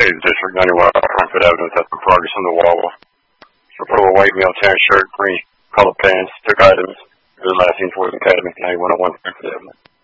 the district 91 Frankfurt Avenue, that's some progress on the wall. So put a white male tan shirt, green colored pants, took items. It was last seen towards Academy, 9101 Frankfurt Avenue.